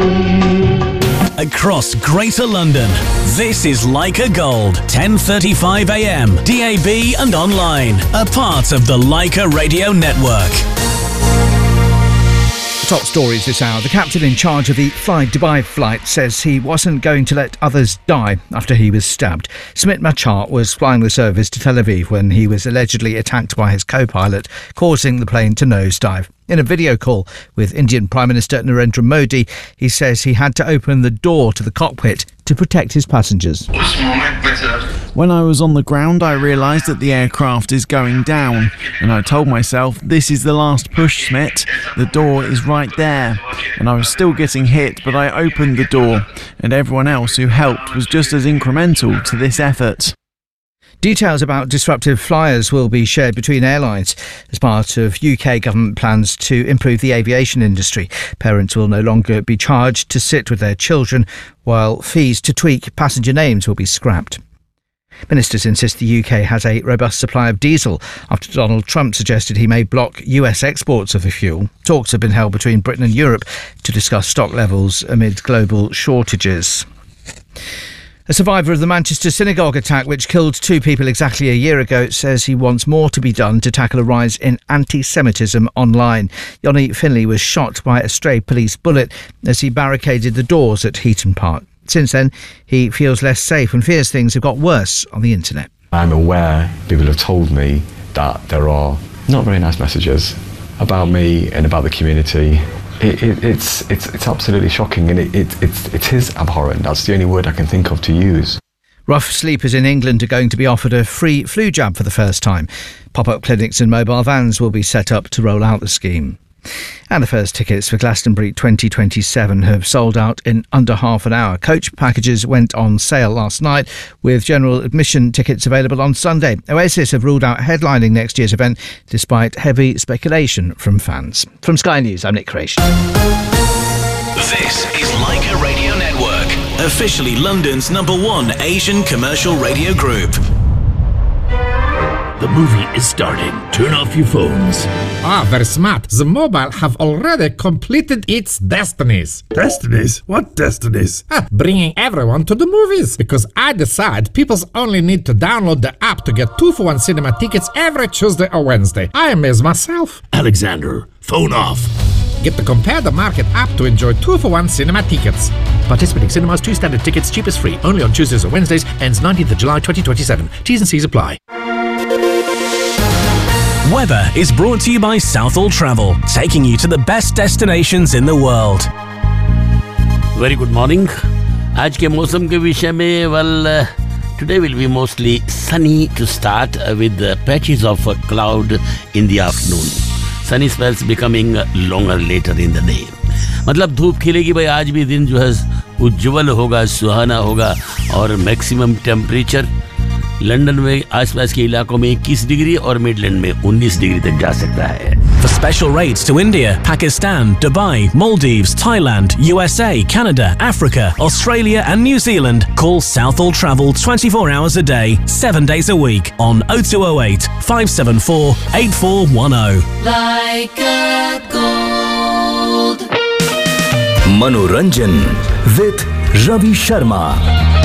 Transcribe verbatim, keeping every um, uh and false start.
Across Greater London, this is Leica Gold, ten thirty-five a m, D A B and online, a part of the Leica Radio Network. Top stories this hour. The captain in charge of the Fly Dubai flight says he wasn't going to let others die after he was stabbed. Smit Machar was flying the service to Tel Aviv when he was allegedly attacked by his co-pilot, causing the plane to nosedive. In a video call with Indian Prime Minister Narendra Modi, he says he had to open the door to the cockpit to protect his passengers. When I was on the ground, I realised that the aircraft is going down, and I told myself, this is the last push, Smit. The door is right there. And I was still getting hit, but I opened the door, and everyone else who helped was just as incremental to this effort. Details about disruptive flyers will be shared between airlines as part of U K government plans to improve the aviation industry. Parents will no longer be charged to sit with their children, while fees to tweak passenger names will be scrapped. Ministers insist the U K has a robust supply of diesel after Donald Trump suggested he may block U S exports of the fuel. Talks have been held between Britain and Europe to discuss stock levels amid global shortages. A survivor of the Manchester synagogue attack, which killed two people exactly a year ago, says he wants more to be done to tackle a rise in anti-Semitism online. Yoni Finley was shot by a stray police bullet as he barricaded the doors at Heaton Park. Since then, he feels less safe and fears things have got worse on the internet. I'm aware people have told me that there are not very nice messages about me and about the community. It, it, it's it's it's absolutely shocking, and it, it, it's, it is abhorrent. That's the only word I can think of to use. Rough sleepers in England are going to be offered a free flu jab for the first time. Pop-up clinics and mobile vans will be set up to roll out the scheme. And the first tickets for Glastonbury twenty twenty-seven have sold out in under half an hour. Coach packages went on sale last night, with general admission tickets available on Sunday. Oasis have ruled out headlining next year's event, despite heavy speculation from fans. From Sky News, I'm Nick Creation. This is Leica Radio Network, officially London's number one Asian commercial radio group. The movie is starting. Turn off your phones. Ah, very smart. The mobile have already completed its destinies. Destinies? What destinies? Ah, bringing everyone to the movies. Because I decide people only need to download the app to get two for one cinema tickets every Tuesday or Wednesday. I amaze myself. Alexander, phone off. Get the Compare the Market app to enjoy two for one cinema tickets. Participating cinemas, two standard tickets, cheapest free. Only on Tuesdays or Wednesdays. Ends nineteenth of July twenty twenty-seven. T's and C's apply. Weather is brought to you by Southall Travel, taking you to the best destinations in the world. Very good morning. आज के मौसम के विषय में, well, uh, today will be mostly sunny to start uh, with uh, patches of uh, cloud in the afternoon. Sunny spells becoming longer later in the day. मतलब धूप खिलेगी भाई, आज भी दिन जो है उज्जवल होगा, सुहाना होगा, और मैक्सिमम टेम्परेचर लंदन में आसपास के इलाकों में इक्कीस डिग्री और मिडलैंड में उन्नीस डिग्री तक जा सकता है. For special rates to India, Pakistan, Dubai, Maldives, Thailand, U S A, Canada, Africa, Australia and New Zealand, call Southall Travel twenty-four hours a day, seven days a week on oh two oh eight, five seven four, eight four one oh. Leica Gold. Manoranjan with Ravi Sharma.